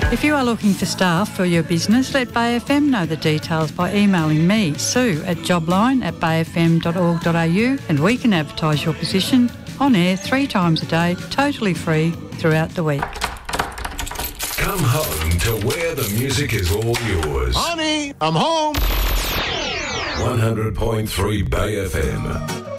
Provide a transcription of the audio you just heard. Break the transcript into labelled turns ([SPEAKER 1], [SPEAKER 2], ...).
[SPEAKER 1] If you are looking for staff for your business, let Bay FM know the details by emailing me, Sue, at jobline@bayfm.org.au, and we can advertise your position on air 3 times a day, totally free throughout the week.
[SPEAKER 2] Come home to where the music is all yours.
[SPEAKER 3] Honey, I'm home.
[SPEAKER 2] 100.3 Bay FM.